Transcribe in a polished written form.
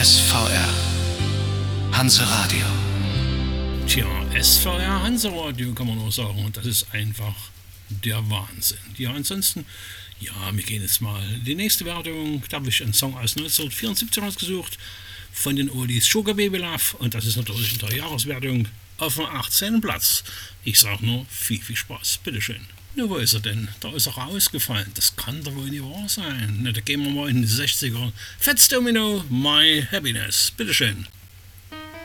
SVR Hanseradio. Tja, SVR Hanseradio kann man auch sagen. Und das ist einfach der Wahnsinn. Ja, ansonsten, wir gehen jetzt mal in die nächste Wertung. Da habe ich einen Song aus 1974 ausgesucht von den Oldies Sugar Baby Love. Und das ist natürlich in der Jahreswertung auf dem 18. Platz. Ich sage nur, viel Spaß. Bitteschön. Na, wo ist er denn? Da ist er rausgefallen. Das kann doch wohl nicht wahr sein. Na, da gehen wir mal in die 60er. Fats Domino, My Happiness. Bitteschön.